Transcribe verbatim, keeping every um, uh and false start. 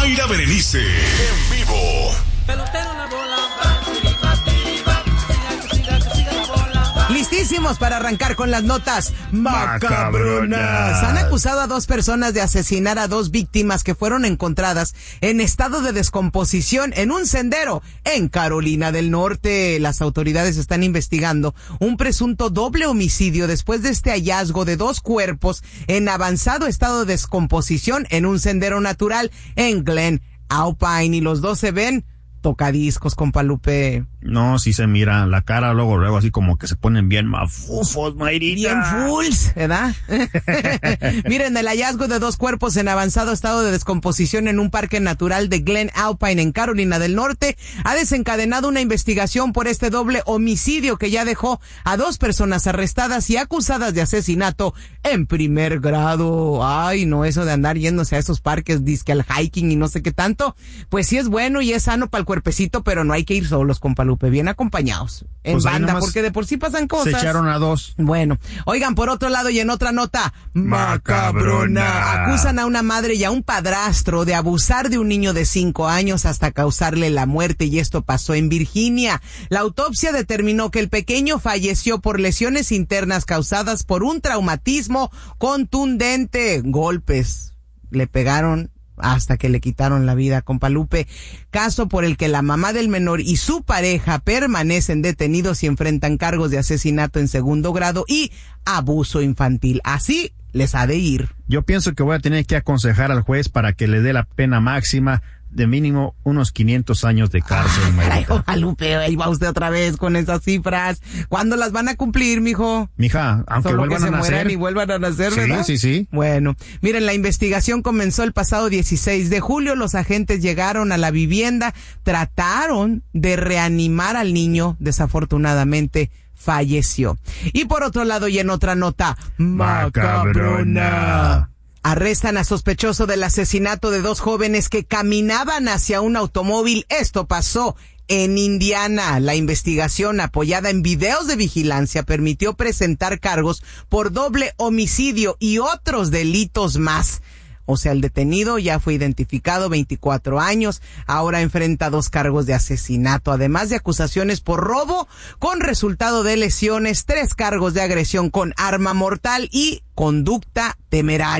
Mayra Berenice, en vivo. Pelotero la bola. Listísimos para arrancar con las notas macabronas. Han acusado a dos personas de asesinar a dos víctimas que fueron encontradas en estado de descomposición en un sendero en Carolina del Norte. Las autoridades están investigando un presunto doble homicidio después de este hallazgo de dos cuerpos en avanzado estado de descomposición en un sendero natural en Glen Alpine, y los dos se ven tocadiscos, compa Lupe. No, sí se mira la cara, luego, luego así como que se ponen bien mafufos, Mayrita. Bien fulls, ¿verdad? Miren, el hallazgo de dos cuerpos en avanzado estado de descomposición en un parque natural de Glen Alpine en Carolina del Norte ha desencadenado una investigación por este doble homicidio que ya dejó a dos personas arrestadas y acusadas de asesinato en primer grado. Ay, no, eso de andar yéndose a esos parques, disque al hiking y no sé qué tanto, pues sí es bueno y es sano para el cuerpecito, pero no hay que ir solos, compa Lupe, bien acompañados, en pues banda, porque de por sí pasan cosas. Se echaron a dos. Bueno, oigan, por otro lado y en otra nota macabrona, Macabrona. acusan a una madre y a un padrastro de abusar de un niño de cinco años hasta causarle la muerte, y esto pasó en Virginia. La autopsia determinó que el pequeño falleció por lesiones internas causadas por un traumatismo contundente. Golpes le pegaron hasta que le quitaron la vida, compa Lupe. Caso por el que la mamá del menor y su pareja permanecen detenidos y enfrentan cargos de asesinato en segundo grado y abuso infantil. Así les ha de ir. Yo pienso que voy a tener que aconsejar al juez para que le dé la pena máxima de mínimo unos quinientos años de cárcel, Ay, Mayrita. compa Lupe, ahí va usted otra vez con esas cifras. ¿Cuándo las van a cumplir, mijo? Mija, aunque Solo vuelvan que se a nacer. mueran y vuelvan a nacer, Sí, ¿verdad? sí, sí. Bueno, miren, la investigación comenzó el pasado dieciséis de julio. Los agentes llegaron a la vivienda, trataron de reanimar al niño. Desafortunadamente falleció. Y por otro lado, y en otra nota macabrona, arrestan a sospechoso del asesinato de dos jóvenes que caminaban hacia un automóvil. Esto pasó en Indiana. La investigación, apoyada en videos de vigilancia, permitió presentar cargos por doble homicidio y otros delitos más. O sea, el detenido ya fue identificado, veinticuatro años, ahora enfrenta dos cargos de asesinato, además de acusaciones por robo con resultado de lesiones, tres cargos de agresión con arma mortal y conducta temeraria.